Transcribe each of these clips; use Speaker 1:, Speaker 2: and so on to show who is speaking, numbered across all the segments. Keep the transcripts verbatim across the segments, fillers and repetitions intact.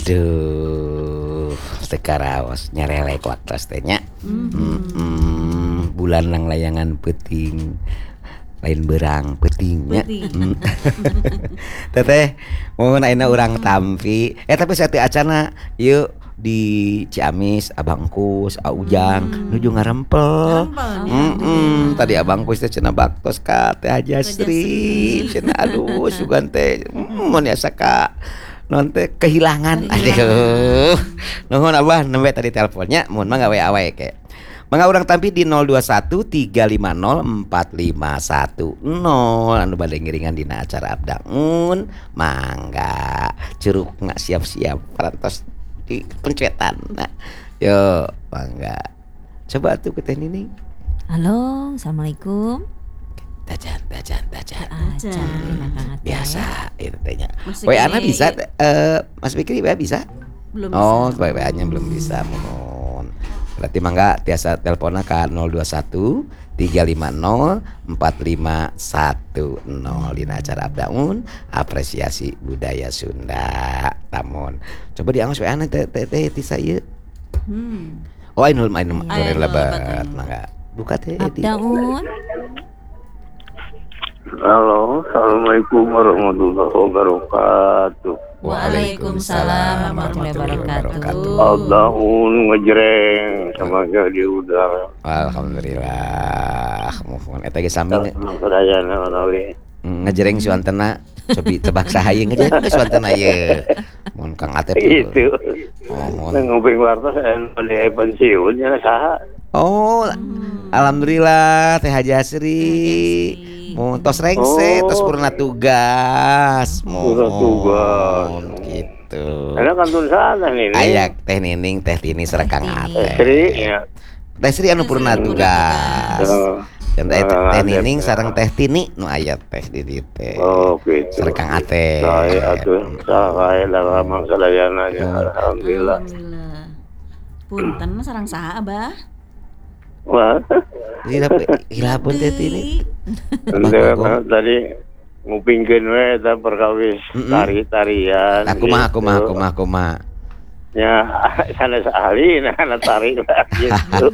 Speaker 1: Aduh, sekaraos nyarelek waktu teh-nya. Mm-hmm. Bulan nang layangan peuting. Lain berang peutingnya. Mm. Teteh, mun ayeuna urang tampi, eh tapi satu acana ieu di Ciamis, Abang Kus, Aujang, hmm. nuju ngarempel. Heeh, tadi Abang Kus teh cenah baktos ka Teh Hajasri. Cenah aduh sugan teh mun asa ka non teh kehilangan. Aduh. Nuhun Abah nembe tadi teleponnya mun mah gawe awe ke. Mangga urang tampi di nol dua satu tiga lima nol empat lima satu nol anu bade ngiringan dina acara Abdangun. Mangga curugna siap-siap parantos di pencetan. Nah, yo mangga. Coba tuh ke Teh Nining.
Speaker 2: Halo, assalamualaikum.
Speaker 1: Tajan, tajan, tajan.
Speaker 2: Tajan.
Speaker 1: Biasa itu tehnya. W A-na bisa uh, Mas Fikri W A bisa?
Speaker 2: Belum
Speaker 1: oh,
Speaker 2: bisa.
Speaker 1: W A-nya belum bisa. Mohon. Berarti mangga tiasa teleponnya ke nol dua satu tiga lima nol empat lima satu nol di acara Abdangun apresiasi budaya Sunda. Tamun. Coba diangos W A-na teh teh ti saya. Hmm. Oh, ainul ainul ainul lebat. Mangga. Buka teh
Speaker 2: Abdangun.
Speaker 3: Halo, assalamualaikum warahmatullahi wabarakatuh.
Speaker 2: Waalaikumsalam warahmatullahi wabarakatuh.
Speaker 3: Abdangun ngejreng sama di udara.
Speaker 1: Alhamdulillah. Mohon eta ge sami
Speaker 3: sadayana nawi.
Speaker 1: Ngejreng suantena cobi tebak saha ieu ngejreng geus suantena ieu. Mun Kang Atep
Speaker 3: itu.
Speaker 1: Oh,
Speaker 3: nguping wartos anu di pensiun nya saha?
Speaker 1: Oh, alhamdulillah Teh Hajasri. Mun tos rengse, tos purna tugas.
Speaker 3: Purna tugas.
Speaker 1: Gitu.
Speaker 3: Ada kantun sana nih.
Speaker 1: Ayak Teh Nining, Teh Tini sareng Kang Atep.
Speaker 3: Sri ya.
Speaker 1: Teh Sri anu purna tugas. Dan Teh Teh Nining sareng Teh Tini nu aya teh di dieu teh.
Speaker 3: Oh, gitu.
Speaker 1: Sareng Kang Atep.
Speaker 3: Saya atuh saha lama sadayana ya alhamdulillah.
Speaker 2: Alhamdulillah. Punten sareng saha Abah?
Speaker 3: Wah.
Speaker 1: Hilapun Teh Tini.
Speaker 3: Tadi ngupingkeun we eta perkawis tari-tarian.
Speaker 1: Aku mah aku mah aku mah aku mah.
Speaker 3: Ya, sanes ahli nah tari gitu.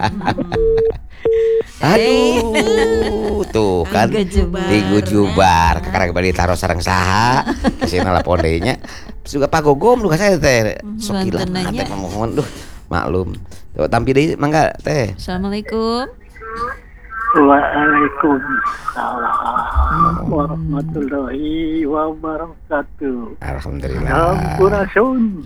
Speaker 1: Aduh, tuh kan digujubar kakak bari taruh sareng saha kesina lapon deui nya. Juga pagogom lu ka saya teh. Sok ilang teh mohon duh maklum. Tuh tampi deui mangga teh.
Speaker 2: Assalamualaikum.
Speaker 4: Waalaikumsalam warahmatullahi wabarakatuh.
Speaker 1: Alhamdulillah.
Speaker 4: Sampurasun.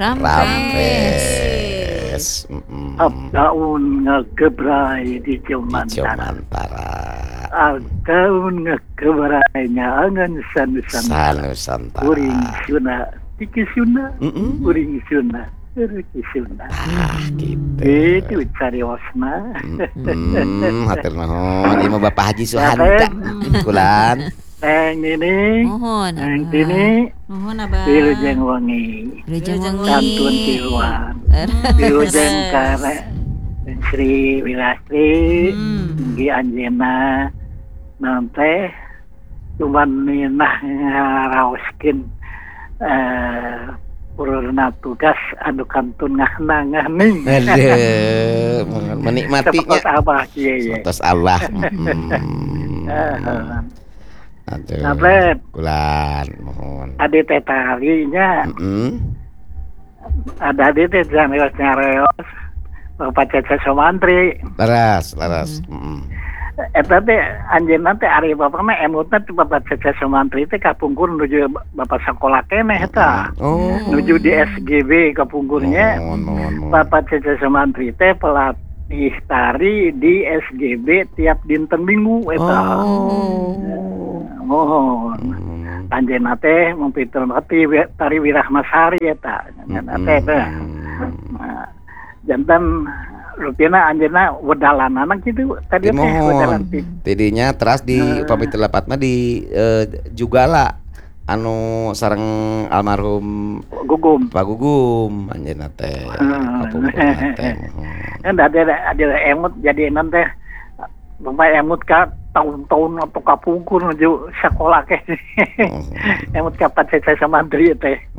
Speaker 1: Rampes.
Speaker 4: Abdaun ngegebrai di Jomantara. Abdaun ngegebrai nyangan sanusantara.
Speaker 1: Sanusantara.
Speaker 4: Uring suna, tiki suna, uring suna. Kisuna.
Speaker 1: Ah, gitu.
Speaker 4: Itu cari wasna.
Speaker 1: Hmm, hatur nuhun. Ieu mah Bapak Haji Suhanta. Kulan.
Speaker 4: Teng ini.
Speaker 2: Mohon.
Speaker 4: Teng ini.
Speaker 2: Mohon Abah.
Speaker 4: Wilujeng wangi.
Speaker 2: Wilujeng wangi.
Speaker 4: Kantun tiluan. Wilujeng kare. Sri Wilastri. Di Anjena. Nanti cuman minah ngaraoskeun eh purna tugas anu kantun ngahna ning.
Speaker 1: Aduh, menikmatinya.
Speaker 4: Tos Abah kieu ye.
Speaker 1: Tos Abah. Aduh.
Speaker 4: Nablet.
Speaker 1: Kulan mohon.
Speaker 4: Ade teh tarinya.
Speaker 1: Heeh.
Speaker 4: Ada ade teh nyareos. Bapak Caca Somantri.
Speaker 1: Laras, laras. Heeh.
Speaker 4: Eta teh anjeunna teh ari bapakna emutna teh Bapak Caca Somantri teh kapungkur nuju Bapak sakola keneh eta.
Speaker 1: Oh.
Speaker 4: Nuju di S G B kapungkurnya.
Speaker 1: Mohon, mohon, mohon.
Speaker 4: Bapak Caca Somantri teh pelatih tari di S G B tiap dinten Minggu eta.
Speaker 1: Oh.
Speaker 4: Mohon. Anjeunna teh mempituh tari Wirahmasari eta. Anjeunna teh teh. Nah, jantan rupiana anjeunna wedalanana kitu tadi teh wedalan
Speaker 1: tidinya teras di upami telapat mah di uh, Jugala anu sareng almarhum
Speaker 4: Gugum
Speaker 1: Pak Gugum anjeunna teh kapungkur teh
Speaker 4: kan ada ada emut jadi non teh bapak emut ka tahun-tahun atau kapungkur menuju sekolah ke emut ka Pak Caca Somantri teh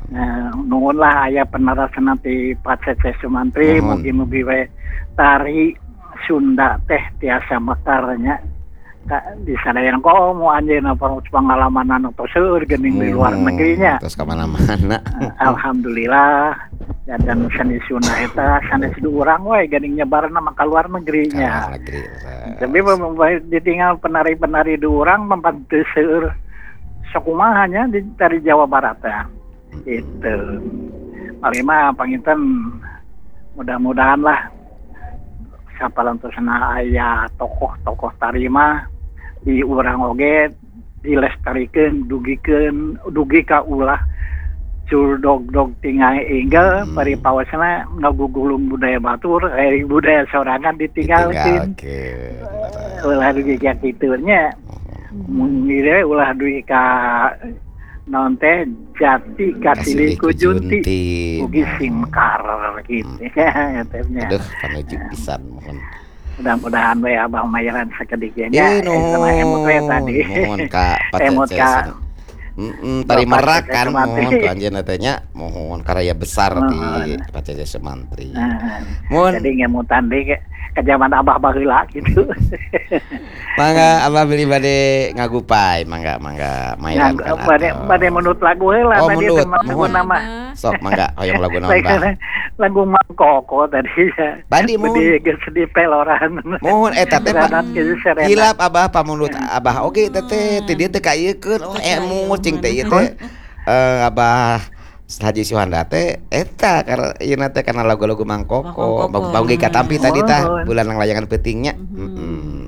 Speaker 4: Nah, nuhun lah aya penarasan nanti Pak Cece Sumantri
Speaker 1: Nuhun.
Speaker 4: mugi-mugi we tari Sunda teh tiasa mekarnya di sadayan kok mau anjeunna pengalaman anu tos seueur geuning di luar
Speaker 1: Hmm,
Speaker 4: negerinya.
Speaker 1: terus kemana-mana.
Speaker 4: Alhamdulillah dan dan sanes Sunda eta sanes dua urang we geuning nyebarna maka luar negerinya.
Speaker 1: Kalah negeri.
Speaker 4: Tapi mem- ditinggal penari-penari dua orang membantu seueur sakumahanya di dari Jawa Barat ya. Itu. Mari mah panginten mudah-mudahan lah sapalantosna aya tokoh-tokoh tarima di urang oge dilestarikeun dugikeun dugi ka ulah curdog-dog tinggal enggal
Speaker 1: Hmm.
Speaker 4: paripawasana ngagugulung budaya batur eh budaya sorangan ditinggalkeun
Speaker 1: Ditinggalkeun.
Speaker 4: ulah dugi ka kitu nya mungire ulah dugi ka naon teh jati kasih ku junti ugi simkar gitu ya teh.
Speaker 1: Aduh, panuju pisan mohon.
Speaker 4: Mudah-mudahan we abah mayaran sakedik
Speaker 1: Eh,
Speaker 4: nya
Speaker 1: nuhun.
Speaker 4: sama emot we tadi.
Speaker 1: Mohon ka
Speaker 4: Emot
Speaker 1: Pacece.
Speaker 4: ka
Speaker 1: Heeh, tari
Speaker 4: Bapak
Speaker 1: merakan
Speaker 4: Cece Sumantri.
Speaker 1: mohon ka anjeunna teh nya mohon karya besar di
Speaker 4: Mohon.
Speaker 1: Pacece Sumantri.
Speaker 4: Nah,
Speaker 1: Mohon
Speaker 4: jadi ngemutan deh ke, ke zaman abah baheula gitu.
Speaker 1: mangga abah beli bade ngagupai mangga mangga mairan
Speaker 4: Yang
Speaker 1: kan
Speaker 4: bade
Speaker 1: atuh.
Speaker 4: bade menut lagu heula
Speaker 1: Oh,
Speaker 4: tadi
Speaker 1: menut,
Speaker 4: teman lagu
Speaker 1: mohon.
Speaker 4: nama.
Speaker 1: Sok mangga hoyong lagu naon
Speaker 4: Baik,
Speaker 1: bah.
Speaker 4: lagu Mangkoko tadi ya.
Speaker 1: Tadi mohon.
Speaker 4: Bedi geus di peloran.
Speaker 1: Mohon eta teh Pak.
Speaker 4: Beranat geus serena.
Speaker 1: Hilap abah pamunut abah oge teh teh teh dieu teh kaiekeun oh emu cing teh ieu teh eh abah Haji Suhanda teh eta karena ieu teh karena lagu-lagu Mangkoko
Speaker 2: Mangkoko.
Speaker 1: banggi katampi tadi tah
Speaker 4: Mohon.
Speaker 1: bulan layangan peutingnya. Heeh.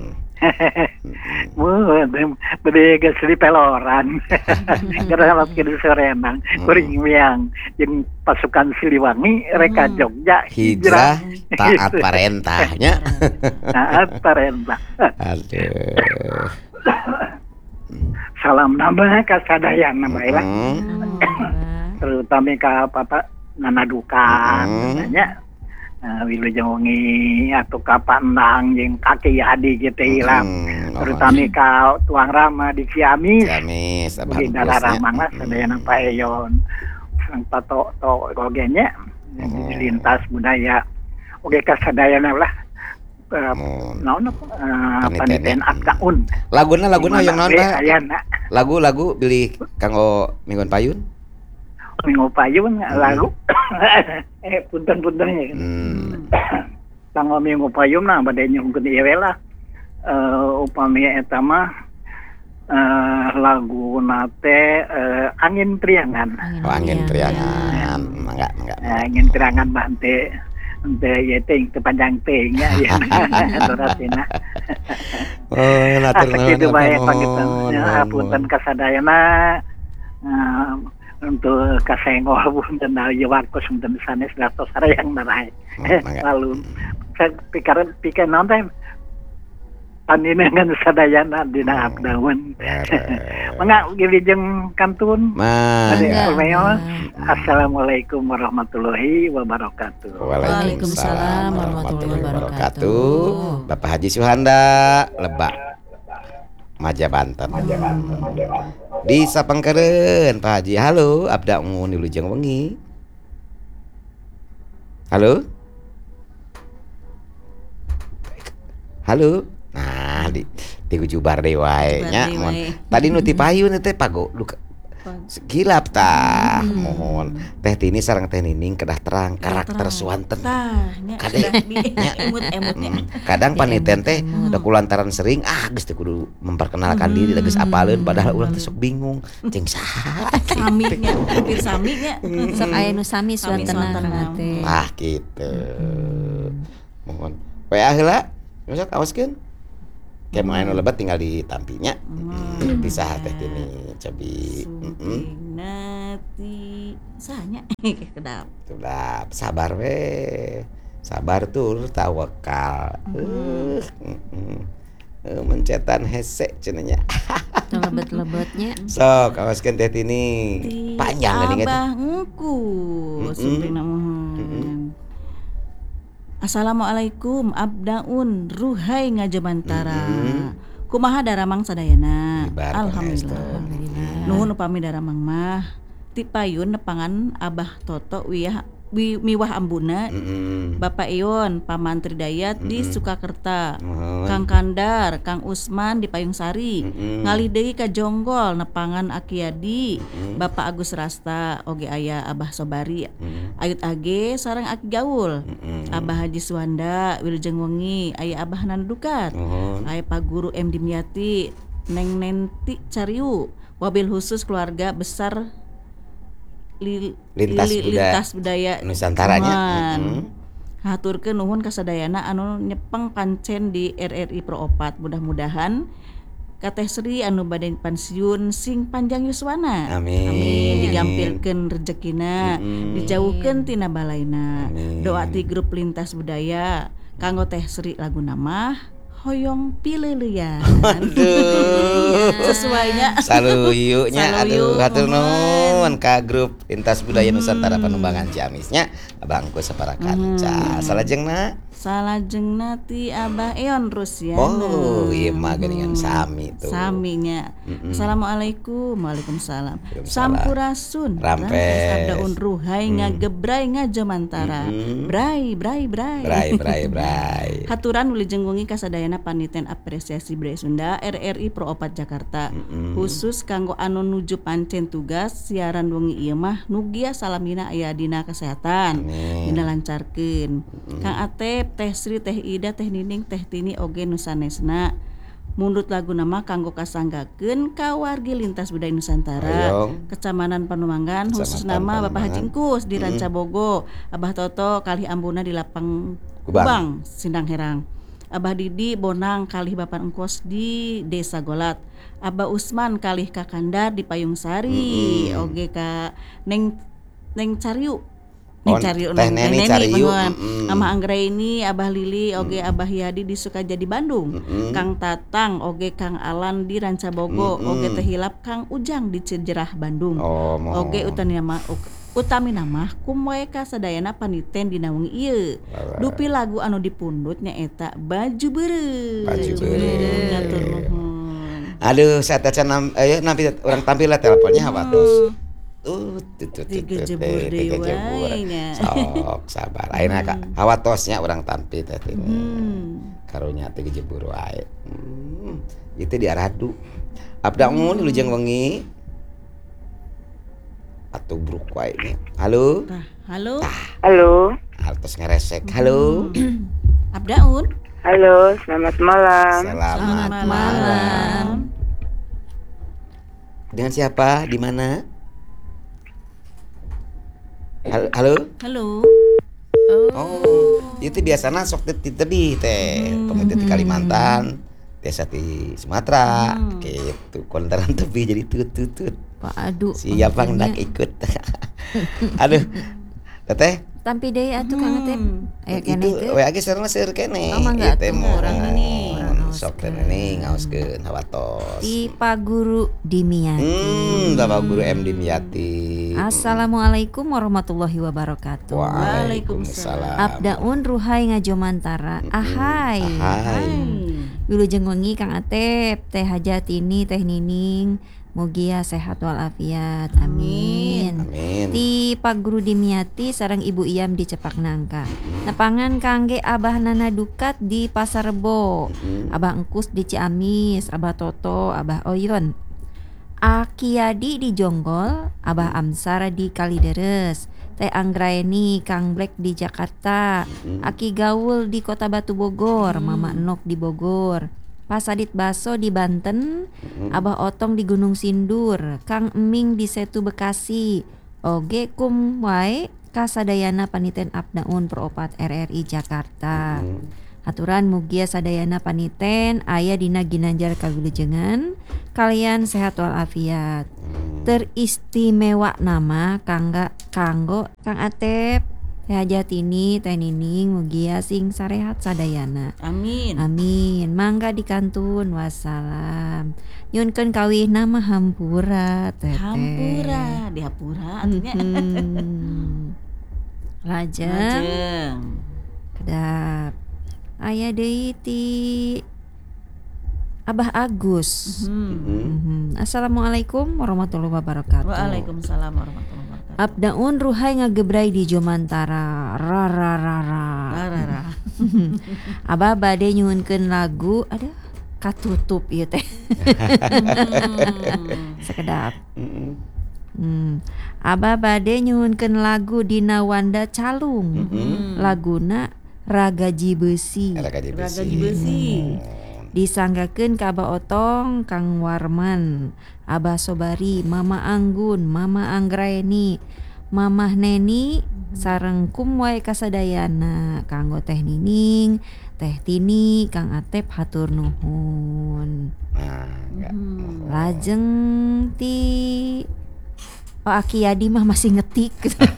Speaker 4: Mun bede geus di peloran. Gara kieu sorenang kuring miang jeung pasukan Siliwangi reka Jogja
Speaker 1: Hijrah taat
Speaker 4: Gitu.
Speaker 1: parentahnya.
Speaker 4: Taat parentah.
Speaker 1: Aduh.
Speaker 4: Salam nambah ka sadayana bae lah.
Speaker 1: Hmm.
Speaker 4: Terutama ka papa nganadukan
Speaker 1: Hmm.
Speaker 4: katanya. Nah, wilujeng wengi atuh ka Pandang jeung kaki Hadi gitu ilang.
Speaker 1: Hmm,
Speaker 4: Terutama ka Tuang Rama di Ciamis.
Speaker 1: Ciamis abah
Speaker 4: Mungkin
Speaker 1: bosnya.
Speaker 4: Rama lah sadayana Pak Eyon. Sang pato to gogenya
Speaker 1: Hmm.
Speaker 4: lintas budaya. Oke ka sadayana lah. Eh,
Speaker 1: Mun.
Speaker 4: naon apa? Eh,
Speaker 1: Paniten.
Speaker 4: Paniten Aktaun.
Speaker 1: Laguna laguna hoyong naon Pak?
Speaker 4: Ayana.
Speaker 1: Lagu-lagu pilih kanggo Minggon Payun.
Speaker 4: Minggu payun lagu eh punten-puntennya
Speaker 1: Hmm.
Speaker 4: tanggal minggu payun nah bade nyungkeun ieu we lah eh upami eta mah eh lagu nate eh, angin priangan
Speaker 1: Oh, angin priangan. Mangga mangga.
Speaker 4: eh, angin priangan mah teh teh ieu teh teu panjang teh nya ya doratina
Speaker 1: Oh, natur nuhun
Speaker 4: kitu bae
Speaker 1: Bapak,
Speaker 4: pangitan
Speaker 1: mohon,
Speaker 4: ya
Speaker 1: mohon,
Speaker 4: hapunten
Speaker 1: mohon.
Speaker 4: kasadayana eh, untuk kasengol punten ieu warkos punten sanes datos sareng narai
Speaker 1: Oh, mangga.
Speaker 4: lalu saya pikir pikir naon teh paninengan sadayana dina abdaun
Speaker 1: Bareng.
Speaker 4: mangga wilujeng kantun Ade
Speaker 1: Mangga.
Speaker 4: Purmeon. Assalamualaikum warahmatullahi wabarakatuh.
Speaker 2: Waalaikumsalam warahmatullahi wabarakatuh.
Speaker 1: Bapak Haji Suhanda Lebak Maja Banten. Di sapangkereun Pak Haji. Halo, abda mun wilujeng wengi. Halo? Halo? Nah, di di ujubar deui wae
Speaker 2: Ujubar
Speaker 1: nya.
Speaker 2: deui
Speaker 1: Mun-
Speaker 2: wae.
Speaker 1: Tadi nu ti payun teh pago lu gilap tah mohon teh tini sareng teh nining kedah terang karakter swanten.
Speaker 2: Tah, nya
Speaker 1: Kade.
Speaker 2: sudah diemut-emutnya.
Speaker 1: Hmm, kadang paniten teh da kulantaran sering ah geus teh kudu memperkenalkan diri da geus apaleun padahal ulah teh sok bingung cing saha
Speaker 2: Saminya, hampir saminya.
Speaker 5: Sok aya nu sami
Speaker 2: Sami
Speaker 5: suantana
Speaker 2: suantana.
Speaker 5: teh.
Speaker 1: ah gitu mohon we heula sok awaskeun kayak mau anu lebat tinggal di tampinya
Speaker 2: Hmm.
Speaker 1: di saha teh tini cobi heeh
Speaker 2: Sumpinati sahanya kedap.
Speaker 1: sudah sabar we sabar tuh tawakal uh, uh, uh, mencetan hese cenanya
Speaker 5: Teu lebet-lebetnya.
Speaker 1: sok awaskeun teh tini panjang geuning eta
Speaker 2: Abah engku
Speaker 1: Mm-mm.
Speaker 2: sumping mohon. Assalamualaikum abdaun ruhai ngajabantara.
Speaker 1: Mm-mm.
Speaker 2: Kumaha daramang sadayana.
Speaker 1: Ibar
Speaker 2: Alhamdulillah.
Speaker 1: pangestu.
Speaker 2: Nuhun upami daramang mah ti payun nepangan Abah Toto wiyah wi, miwah ambuna
Speaker 1: Mm-mm.
Speaker 2: Bapak Ion Paman Tridayat di Sukakerta,
Speaker 1: Mohon.
Speaker 2: Kang Kandar, Kang Usman di Payung Sari,
Speaker 1: Mm-mm.
Speaker 2: ngalih deui ka Jonggol nepangan Akiadi, Bapak Agus Rasta, oge aya Abah Sobari, Ayut Age sareng Aki Gaul,
Speaker 1: Mm-mm.
Speaker 2: Abah Haji Suwanda, Wilujeng Wengi, aya Abah Nandukat,
Speaker 1: Mohon.
Speaker 2: aya Pak Guru M Dimyati, Neng Nenti Cariu, wabil khusus keluarga besar li,
Speaker 1: Lintas
Speaker 2: li-
Speaker 1: budaya
Speaker 2: lintas budaya
Speaker 1: Nusantaranya.
Speaker 2: Nuhun.
Speaker 1: Mm-mm.
Speaker 2: Haturkeun nuhun kasadayana anu nyepeng pancen di R R I Pro opat. Mudah-mudahan Kateh Sri anu bade pensiun sing panjang yuswana.
Speaker 1: Amin.
Speaker 2: Amin. Digampilkeun rezekina,
Speaker 1: Mm-mm.
Speaker 2: dijauhkeun tina balaina.
Speaker 1: Amin.
Speaker 2: Doa ti grup lintas budaya kanggo Teh Sri laguna mah hoyong pileuleyan.
Speaker 1: Aduh.
Speaker 2: Sesuainya
Speaker 1: Saluyunya
Speaker 2: Saluyu,
Speaker 1: aduh hatur
Speaker 2: mohon.
Speaker 1: nuhun ka grup Lintas Budaya Nusantara Panumbangan Ciamisnya abangku sapara kanca. Salajengna.
Speaker 2: Salajengna ti Abah Eon Rusyana.
Speaker 1: Oh, iya mah geuningan sami tuh.
Speaker 2: Saminya.
Speaker 1: Mm-mm.
Speaker 2: Assalamualaikum. Waalaikumsalam.
Speaker 1: Waalaikumsalam.
Speaker 2: Sampurasun.
Speaker 1: Rampes.
Speaker 2: Abdaun ruhai ngagebrai ngajamantara.
Speaker 1: Mm-mm.
Speaker 2: Brai brai brai.
Speaker 1: Brai brai brai.
Speaker 2: Haturan wilujeng wengi kasadayana paniten apresiasi Bre Sunda R R I Pro opat Jakarta.
Speaker 1: Mm-mm.
Speaker 2: Khusus kanggo anu nuju pancen tugas siaran wengi ieu mah nugia salamina aya dina kesehatan.
Speaker 1: Amin.
Speaker 2: Dina lancarkeun. Kang Atep, Teh Sri, Teh Ida, Teh Nining, Teh Tini oge nusanesna. Mundut lagu nama kanggo kasanggakeun ka wargi lintas budaya Nusantara.
Speaker 1: Hoyong.
Speaker 2: Kecamatan Panumbangan khusus
Speaker 1: Kecamatan
Speaker 2: nama Bapak Haji
Speaker 1: Panumbangan.
Speaker 2: Engkus di Ranca Bogo, Abah Toto kalih ambuna di Lapang
Speaker 1: Kubang.
Speaker 2: Kubang, Sindang Herang. Abah Didi Bonang kalih Bapak Engkos di Desa Golat. Abah Usman kalih Kakandar di Payung Sari,
Speaker 1: Mm-mm.
Speaker 2: oge ka Neng Neng Cariu.
Speaker 1: Oh,
Speaker 2: Neng Cariu,
Speaker 1: Teh
Speaker 2: Neng
Speaker 1: Neni
Speaker 2: Neni,
Speaker 1: Cariu.
Speaker 2: mohon.
Speaker 1: Mm-mm.
Speaker 2: Ama Anggraini, Abah Lili, oge Abah Yadi di Sukajadi Bandung.
Speaker 1: Mm-mm.
Speaker 2: Kang Tatang, oge Kang Alan di Ranca Bogo,
Speaker 1: Mm-mm.
Speaker 2: oge Teh Hilap Kang Ujang di Cijerah Bandung.
Speaker 1: Oh, mohon.
Speaker 2: Oge utami nama utami nama kumaha kasadayana paniten dina wengi ieu.
Speaker 1: Alright.
Speaker 2: Dupi lagu anu dipundut nyaeta Baju Beureum.
Speaker 1: Baju Beureum.
Speaker 2: Ngatur nuhun.
Speaker 1: Aduh, saya taca nam eh nanti orang tampil lah teleponnya apa terus. Uh, tuh tuh tuh
Speaker 2: Tiga
Speaker 1: tuh,
Speaker 2: jebur
Speaker 1: teh,
Speaker 2: deui
Speaker 1: tiga jebur.
Speaker 2: wae nya.
Speaker 1: Sok sabar. Ayeuna ka hawatosnya orang tampil teh teh.
Speaker 2: Hmm.
Speaker 1: Karunya tiga jebur wae. Hmm. Itu di Aradu. Abdaun wilujeng wengi. Atuh bruk wae nya. Halo.
Speaker 2: Tah, halo.
Speaker 6: Halo,
Speaker 1: Altos ngeresek. Halo.
Speaker 2: Abdaun.
Speaker 6: halo, selamat malam.
Speaker 1: Selamat malam. Dengan siapa? Di mana? Hal- Halo.
Speaker 2: Halo.
Speaker 1: Oh, itu biasanya sok di tebih teh, pemerintah di Kalimantan, desa di Sumatera, gitu. Kontaran tebih jadi tutut.
Speaker 5: Pak aduh.
Speaker 1: Siapa hendak ikut? Aduh, teteh.
Speaker 5: Tampi deui atuh Kang Atep. Aya keneh
Speaker 1: Itu
Speaker 5: teh.
Speaker 1: we age sareng seueur keneh.
Speaker 5: Oh, mangga
Speaker 1: Ieu teh
Speaker 5: atuh,
Speaker 1: mohon.
Speaker 2: urang ini.
Speaker 1: Sok teh nih ngaoskeun hawatos.
Speaker 5: Di Pak Guru Dimyati.
Speaker 1: Hmm, Bapak Guru M Dimyati.
Speaker 5: Assalamualaikum warahmatullahi wabarakatuh.
Speaker 1: Waalaikumsalam.
Speaker 5: Abdaun ruhai ngajomantara. Ahai.
Speaker 1: Hai.
Speaker 5: Wilujeng wengi Kang Atep, Teh Hajatini, Teh Nining, mugia sehat walafiat. Amin.
Speaker 1: Amin.
Speaker 5: Ti Pak Guru Dimyati sareng Ibu Iyam di Cepak Nangka. Nepangan kangge Abah Nana Dukat di Pasar Rebo. Abah Engkus di Ciamis, Abah Toto, Abah Oyon. Akiadi di Jonggol, Abah Amsar di Kalideres, Teh Anggraeni, Kang Black di Jakarta, Aki Gaul di Kota Batu Bogor, Mama Enok di Bogor, Pak Sadit Baso di Banten, Abah Otong di Gunung Sindur, Kang Eming di Setu Bekasi, oge kum wae kasadayana paniten Abdaun Pro opat R R I Jakarta. Aturan mugia sadayana paniten aya dina ginanjar kawilujengan kalian sehat walafiat. Teristimewa nama kangga kanggo Kang Atep, Teh Hajatini, Teh Nining mugia sing sarehat sadayana.
Speaker 2: Amin.
Speaker 5: Amin. Mangga dikantun wassalam. Nyunkeun kawih nama hampura teteh.
Speaker 2: Hampura, dihapura artinya.
Speaker 5: Hmm. Lajeng
Speaker 2: Lajeng.
Speaker 5: kedap aya deui ti Abah Agus.
Speaker 2: Hmm.
Speaker 5: Mhm. Assalamualaikum warahmatullahi wabarakatuh.
Speaker 2: Waalaikumsalam warahmatullahi wabarakatuh.
Speaker 5: Abdaun ruhai ngagebrai di Jomantara. Ra ra ra ra.
Speaker 2: Rara.
Speaker 5: Abah bade nyuhunkeun lagu, ada katutup ieu teh. Sekedap. Hmm. Abah bade nyuhunkeun lagu Dina Wanda Calung. Laguna Ragaji Beusi.
Speaker 1: Raga di
Speaker 2: Raga
Speaker 1: besi.
Speaker 2: di besi.
Speaker 5: Disanggakeun ka Abah Otong, Kang Warman, Abah Sobari, Mama Anggun, Mama Anggraeni, Mamah Neni, sareng kum wae kasadayana kanggo Teh Nining, Teh Tini, Kang Atep hatur nuhun.
Speaker 1: Nah, enggak.
Speaker 5: Lajeng ti Oh Aki Yadi mah masih ngetik.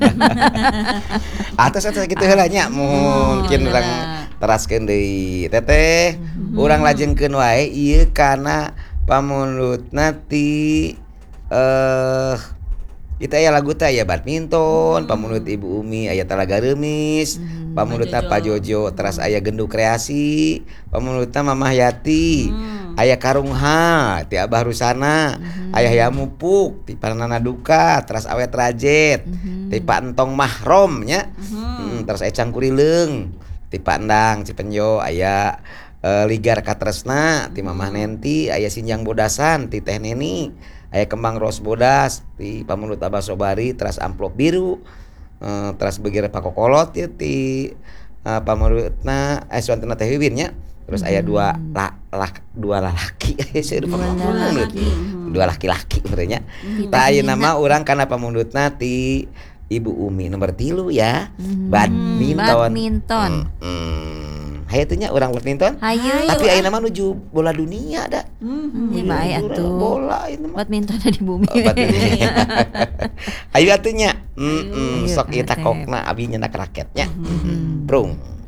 Speaker 1: Atas atas gitu heula nya mungkin urang teraskeun deui. Teteh, urang lajengkeun wae ieu kana pamulutna ti eh kita aya lagu teh aya badminton, pamulut Ibu Umi aya Talaga Remis, pamulutna Pak Jojo, teras aya Gendu Kreasi, pamulutna Mamah Yati, aya Karung Ha ti Abah Rusana, aya Yamupuk ti Panana Duka, teras awet Rajet, ti Pak Entong Mahrom nya. Hmm, terus aya Cangkurileung, ti Pak Endang Cipenjo, aya uh, Ligar Katresna, ti Mamah Nenti, aya Sinjang Bodasan, ti Teh Neni, aya Kembang Ros Bodas, ti pamulut Abah Sobari, teras Amplop Biru, uh, teras Begir Pakokolot ya, ti uh, pamulutna eh suantuna Teh Wiwin nya. Terus aya dua la, la, dua lalaki,
Speaker 5: Dua laki.
Speaker 1: dua laki-laki benernya. Tah ayeuna mah urang kana pamulutna ti Ibu Umi nomor tilu ya. Badminton.
Speaker 5: Badminton.
Speaker 1: Hmm. Hayu teh nya urang badminton.
Speaker 5: Hayu.
Speaker 1: Tapi ayeuna mah nuju bola dunia da.
Speaker 5: Di bae
Speaker 1: Urang
Speaker 5: atuh.
Speaker 1: bola ayeuna mah.
Speaker 5: Badminton di bumi.
Speaker 1: Oh, badminton. Ayo atuh nya. Heeh,
Speaker 5: Ayo,
Speaker 1: sok ieu
Speaker 5: Kang Atep.
Speaker 1: takokna abi nyenak raketnya. Prung.